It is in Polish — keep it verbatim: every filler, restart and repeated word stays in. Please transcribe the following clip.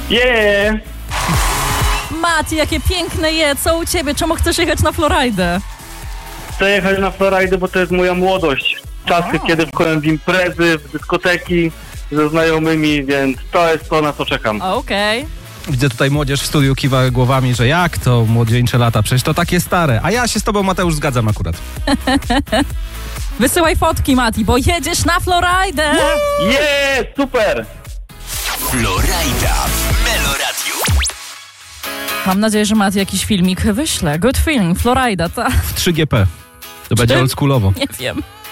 Yeah! Mati, jakie piękne je, co u ciebie? Czemu chcesz jechać na Floridę? Chcę jechać na Floridę, bo to jest moja młodość. Czasy, A. kiedy wchodziłem w imprezy, w dyskoteki ze znajomymi, więc to jest to, na co czekam. Okej. Okay. Widzę tutaj młodzież w studiu kiwa głowami, że jak to młodzieńcze lata, przecież to takie stare. A ja się z tobą, Mateusz, zgadzam akurat. Wysyłaj fotki, Mati, bo jedziesz na Floridę! Yeah, super! Florida w Meloradiu. Mam nadzieję, że Mati jakiś filmik wyśle. Good feeling, Florida, ta. W trzy G P. To będzie czym? oldschoolowo. Nie wiem.